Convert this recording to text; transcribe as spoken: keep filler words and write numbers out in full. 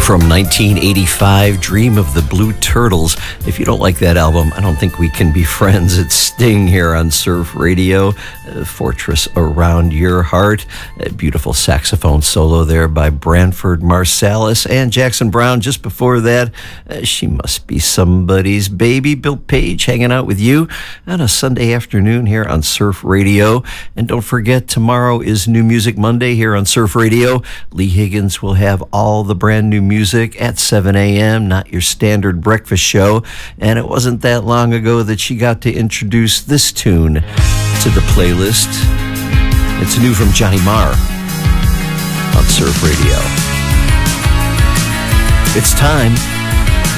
From nineteen eighty-five, Dream of the Blue Turtles. If you don't like that album, I don't think we can be friends. It's Sting here on Surf Radio, uh, Fortress Around Your Heart. A beautiful saxophone solo there by Branford Marsalis. And Jackson Browne just before that. Uh, she must be somebody's baby. Bill Page hanging out with you on a Sunday afternoon here on Surf Radio. And don't forget, tomorrow is New Music Monday here on Surf Radio. Lee Higgins will have all the brand new music at seven a.m., not your standard breakfast show. And it wasn't that long ago that she got to introduce this tune to the playlist. It's new from Johnny Marr on Surf Radio. It's time